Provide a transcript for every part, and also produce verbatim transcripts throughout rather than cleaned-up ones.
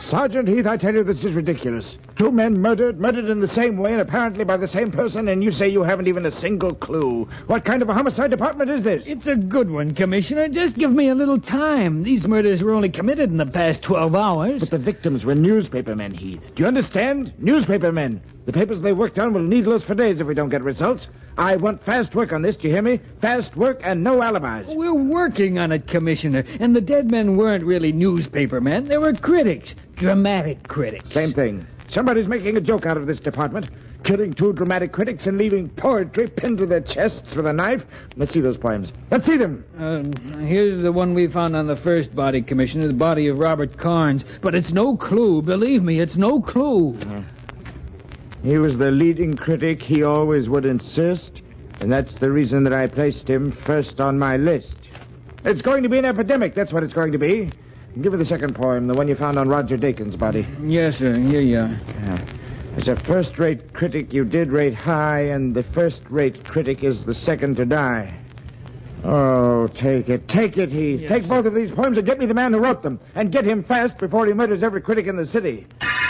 Sergeant Heath, I tell you, this is ridiculous. Two men murdered, murdered in the same way, and apparently by the same person, and you say you haven't even a single clue. What kind of a homicide department is this? It's a good one, Commissioner. Just give me a little time. These murders were only committed in the past twelve hours. But the victims were newspapermen, Heath. Do you understand? Newspapermen. The papers they worked on will need us for days if we don't get results. I want fast work on this, do you hear me? Fast work and no alibis. We're working on it, Commissioner. And the dead men weren't really newspaper men. They were critics. Dramatic critics. Same thing. Somebody's making a joke out of this department. Killing two dramatic critics and leaving poetry pinned to their chests with a knife. Let's see those poems. Let's see them. Uh, here's the one we found on the first body, Commissioner, the body of Robert Carnes. But it's no clue. Believe me, it's no clue. Uh, he was the leading critic, he always would insist. And that's the reason that I placed him first on my list. It's going to be an epidemic, that's what it's going to be. Give me the second poem, the one you found on Roger Dakin's body. Yes, sir. Here you are. Yeah. As a first-rate critic, you did rate high, and the first-rate critic is the second to die. Oh, take it. Take it, Heath. Yes, take sir. both of these poems and get me the man who wrote them. And get him fast before he murders every critic in the city.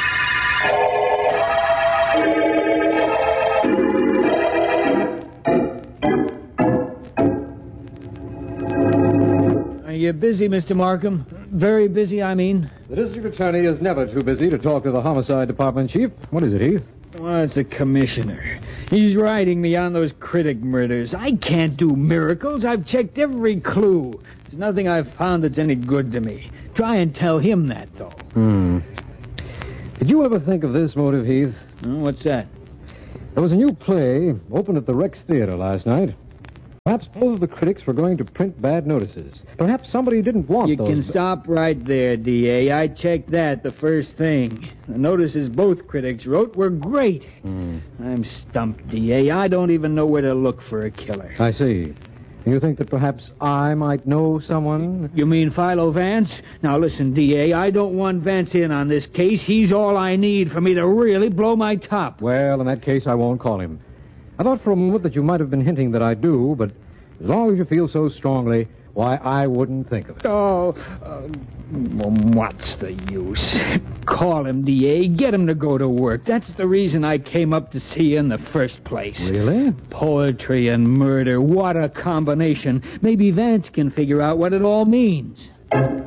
Are you busy, Mister Markham? Very busy, I mean. The district attorney is never too busy to talk to the homicide department chief. What is it, Heath? Well, it's a commissioner. He's riding me on those critic murders. I can't do miracles. I've checked every clue. There's nothing I've found that's any good to me. Try and tell him that, though. Hmm. Did you ever think of this motive, Heath? Oh, what's that? There was a new play opened at the Rex Theater last night. Perhaps both of the critics were going to print bad notices. Perhaps somebody didn't want you those... You can stop right there, D A. I checked that the first thing. The notices both critics wrote were great. Hmm. I'm stumped, D A. I don't even know where to look for a killer. I see. You think that perhaps I might know someone? You mean Philo Vance? Now, listen, D A, I don't want Vance in on this case. He's all I need for me to really blow my top. Well, in that case, I won't call him. I thought for a moment that you might have been hinting that I do, but as long as you feel so strongly, why, I wouldn't think of it. Oh, uh, what's the use? Call him, D A. Get him to go to work. That's the reason I came up to see you in the first place. Really? Poetry and murder. What a combination. Maybe Vance can figure out what it all means.